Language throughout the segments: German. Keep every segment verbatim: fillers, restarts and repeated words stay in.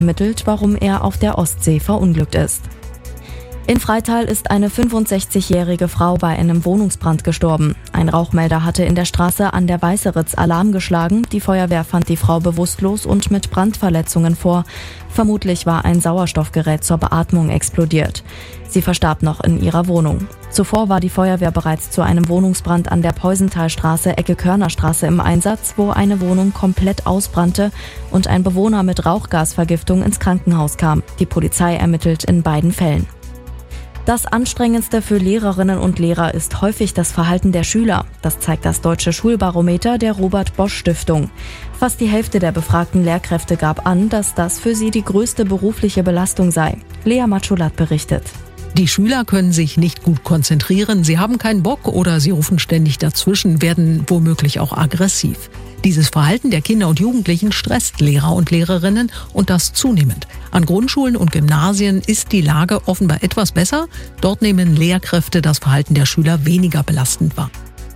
ermittelt, warum er auf der Ostsee verunglückt ist. In Freital ist eine fünfundsechzigjährige Frau bei einem Wohnungsbrand gestorben. Ein Rauchmelder hatte in der Straße an der Weißeritz Alarm geschlagen. Die Feuerwehr fand die Frau bewusstlos und mit Brandverletzungen vor. Vermutlich war ein Sauerstoffgerät zur Beatmung explodiert. Sie verstarb noch in ihrer Wohnung. Zuvor war die Feuerwehr bereits zu einem Wohnungsbrand an der Peusenthalstraße Ecke Körnerstraße im Einsatz, wo eine Wohnung komplett ausbrannte und ein Bewohner mit Rauchgasvergiftung ins Krankenhaus kam. Die Polizei ermittelt in beiden Fällen. Das Anstrengendste für Lehrerinnen und Lehrer ist häufig das Verhalten der Schüler. Das zeigt das Deutsche Schulbarometer der Robert-Bosch-Stiftung. Fast die Hälfte der befragten Lehrkräfte gab an, dass das für sie die größte berufliche Belastung sei. Lea Matschulat berichtet. Die Schüler können sich nicht gut konzentrieren, sie haben keinen Bock oder sie rufen ständig dazwischen, werden womöglich auch aggressiv. Dieses Verhalten der Kinder und Jugendlichen stresst Lehrer und Lehrerinnen und das zunehmend. An Grundschulen und Gymnasien ist die Lage offenbar etwas besser. Dort nehmen Lehrkräfte das Verhalten der Schüler weniger belastend wahr.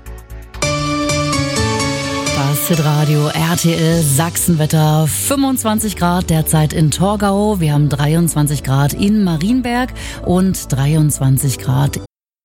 Das Hitradio R T L Sachsenwetter, fünfundzwanzig Grad derzeit in Torgau, wir haben dreiundzwanzig Grad in Marienberg und dreiundzwanzig Grad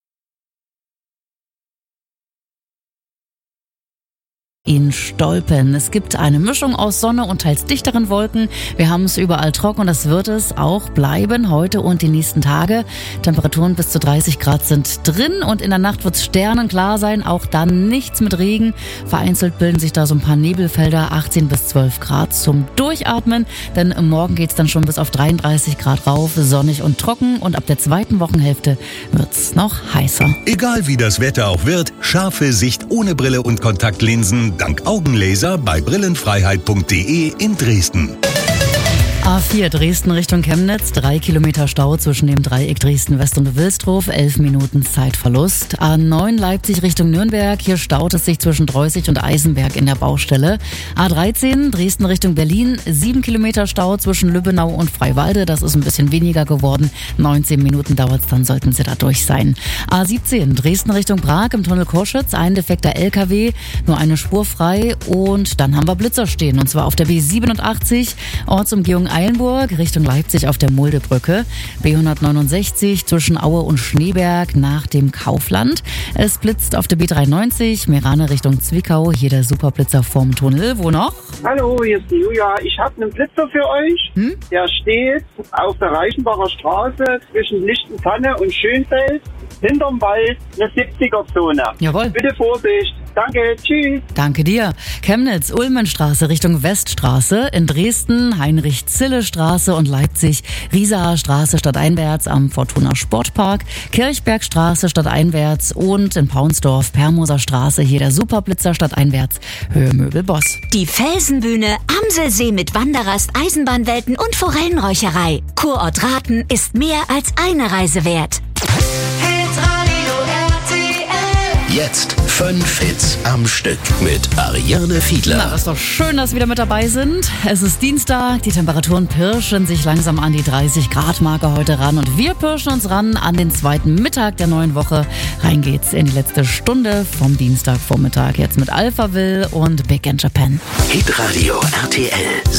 in Stolpen. Es gibt eine Mischung aus Sonne und teils dichteren Wolken. Wir haben es überall trocken und das wird es auch bleiben heute und die nächsten Tage. Temperaturen bis zu dreißig Grad sind drin und in der Nacht wird es sternenklar sein. Auch dann nichts mit Regen. Vereinzelt bilden sich da so ein paar Nebelfelder. achtzehn bis zwölf Grad zum Durchatmen. Denn morgen geht es dann schon bis auf dreiunddreißig Grad rauf. Sonnig und trocken und ab der zweiten Wochenhälfte wird es noch heißer. Egal wie das Wetter auch wird, scharfe Sicht ohne Brille und Kontaktlinsen dank Augenlaser bei brillenfreiheit punkt de in Dresden. A vier Dresden Richtung Chemnitz, drei Kilometer Stau zwischen dem Dreieck Dresden-West und Wilsdruf, elf Minuten Zeitverlust. A neun Leipzig Richtung Nürnberg, hier staut es sich zwischen Dreußig und Eisenberg in der Baustelle. A dreizehn Dresden Richtung Berlin, sieben Kilometer Stau zwischen Lübbenau und Freiwalde, das ist ein bisschen weniger geworden. neunzehn Minuten dauert es, dann sollten Sie da durch sein. A siebzehn Dresden Richtung Prag im Tunnel Korschütz, ein defekter L K W, nur eine Spur frei und dann haben wir Blitzer stehen und zwar auf der B siebenundachtzig, Ortsumgehung Eilenburg Richtung Leipzig auf der Muldebrücke, B hundertneunundsechzig zwischen Aue und Schneeberg nach dem Kaufland. Es blitzt auf der B dreiundneunzig, Meerane Richtung Zwickau, hier der Superblitzer vorm Tunnel. Wo noch? Hallo, hier ist die Julia. Ich habe einen Blitzer für euch. Hm? Der steht auf der Reichenbacher Straße zwischen Lichtentanne und Schönfeld, hinterm Wald, eine siebziger-Zone. Jawohl. Bitte Vorsicht. Danke, tschüss. Danke dir. Chemnitz, Ulmenstraße Richtung Weststraße, in Dresden, Heinrich-Zille-Straße und Leipzig, Riesaer Straße stadteinwärts am Fortuna Sportpark, Kirchbergstraße stadteinwärts und in Paunsdorf, Permoser Straße, hier der Superblitzer stadteinwärts, Höhe Möbel Boss. Die Felsenbühne, Amselsee mit Wanderrast, Eisenbahnwelten und Forellenräucherei. Kurort Raten ist mehr als eine Reise wert. Jetzt fünf Hits am Stück mit Ariane Fiedler. Na, das ist doch schön, dass Sie wieder mit dabei sind. Es ist Dienstag, die Temperaturen pirschen sich langsam an die dreißig Grad Marke heute ran und wir pirschen uns ran an den zweiten Mittag der neuen Woche. Rein geht's in die letzte Stunde vom Dienstagvormittag. Jetzt mit Alphaville und Big in Japan. Hitradio R T L